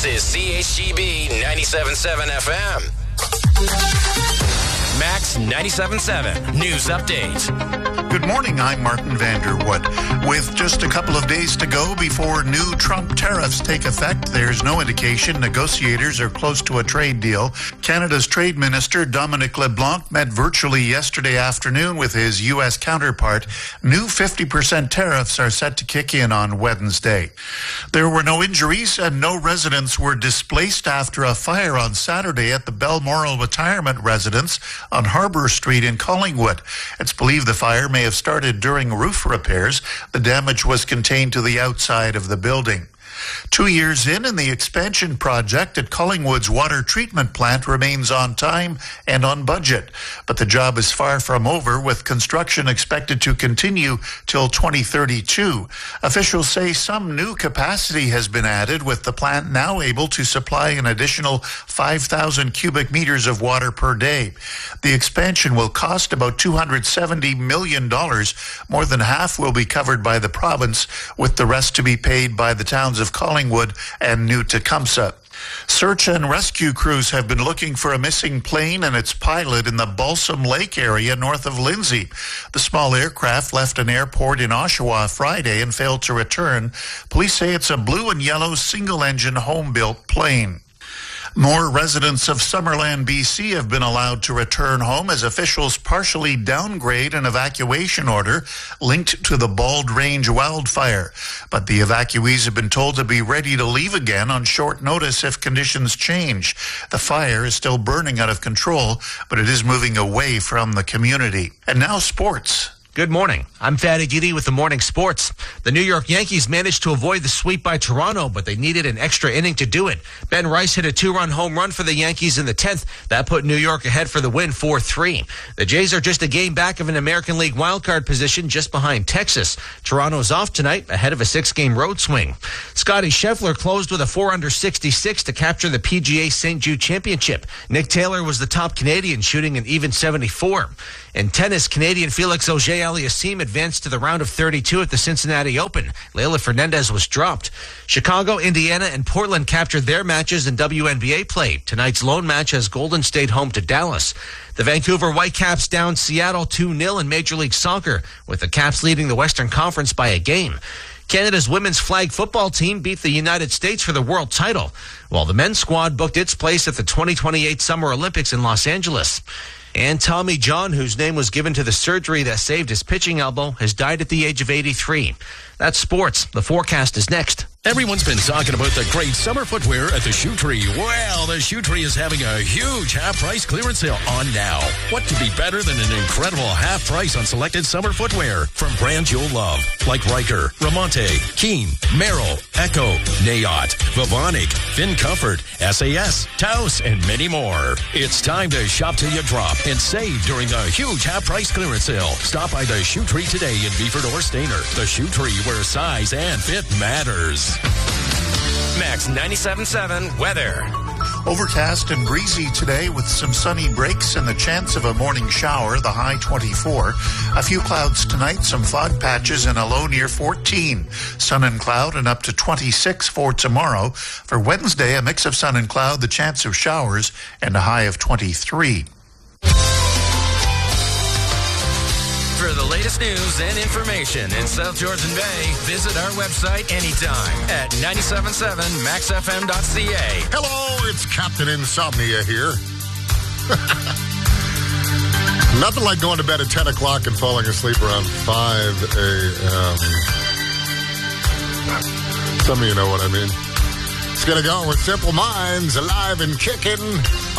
This is CHGB 97.7 FM. Max 97.7 News Update. Good morning, I'm Martin Vanderwood. With just a couple of days to go before new Trump tariffs take effect, there's no indication negotiators are close to a trade deal. Canada's Trade Minister Dominic LeBlanc met virtually yesterday afternoon with his U.S. counterpart. New 50% tariffs are set to kick in on Wednesday. There were no injuries and no residents were displaced after a fire on Saturday at the Balmoral Retirement Residence on Harbour Street in Collingwood. It's believed the fire may have started during roof repairs. The damage was contained to the outside of the building. 2 years in, and the expansion project at Collingwood's water treatment plant remains on time and on budget. But the job is far from over, with construction expected to continue till 2032. Officials say some new capacity has been added, with the plant now able to supply an additional 5,000 cubic meters of water per day. The expansion will cost about $270 million. More than half will be covered by the province, with the rest to be paid by the towns of Collingwood and New Tecumseh. Search and rescue crews have been looking for a missing plane and its pilot in the Balsam Lake area north of Lindsay. The small aircraft left an airport in Oshawa Friday and failed to return. Police say it's a blue and yellow single-engine home-built plane. More residents of Summerland, BC have been allowed to return home as officials partially downgrade an evacuation order linked to the Bald Range wildfire. But the evacuees have been told to be ready to leave again on short notice if conditions change. The fire is still burning out of control, but it is moving away from the community. And now sports. Good morning. I'm Fatty Giddy with the Morning Sports. The New York Yankees managed to avoid the sweep by Toronto, but they needed an extra inning to do it. Ben Rice hit a 2-run home run for the Yankees in the 10th. That put New York ahead for the win 4-3. The Jays are just a game back of an American League wildcard position just behind Texas. Toronto's off tonight ahead of a 6-game road swing. Scotty Scheffler closed with a 4-under 66 to capture the PGA St. Jude Championship. Nick Taylor was the top Canadian, shooting an even 74. In tennis, Canadian Felix Auger-Aliassime advanced to the round of 32 at the Cincinnati Open. Leylah Fernandez was dropped. Chicago, Indiana, and Portland captured their matches in WNBA play. Tonight's lone match has Golden State home to Dallas. The Vancouver Whitecaps downed Seattle 2-0 in Major League Soccer, with the Caps leading the Western Conference by a game. Canada's women's flag football team beat the United States for the world title, while the men's squad booked its place at the 2028 Summer Olympics in Los Angeles. And Tommy John, whose name was given to the surgery that saved his pitching elbow, has died at the age of 83. That's sports. The forecast is next. Everyone's been talking about the great summer footwear at the Shoe Tree. Well, the Shoe Tree is having a huge half-price clearance sale on now. What could be better than an incredible half price on selected summer footwear from brands you'll love, like Riker, Ramonte, Keen, Merrill, Echo, Nayot, Vivonic, Finn Comfort, SAS, Taos, and many more. It's time to shop till you drop and save during the huge half-price clearance sale. Stop by the Shoe Tree today in Beeford or Stainer. The Shoe Tree, where size and fit matters. Max 97.7 weather. Overcast and breezy today with some sunny breaks and the chance of a morning shower, the high 24. A few clouds tonight, some fog patches and a low near 14. Sun and cloud and up to 26 for tomorrow. For Wednesday, a mix of sun and cloud, the chance of showers, and a high of 23. For the latest news and information in South Georgian Bay, visit our website anytime at 977maxfm.ca. Hello, it's Captain Insomnia here. Nothing like going to bed at 10 o'clock and falling asleep around 5 a.m. Some of you know what I mean. It's going to go with Simple Minds, alive and kicking.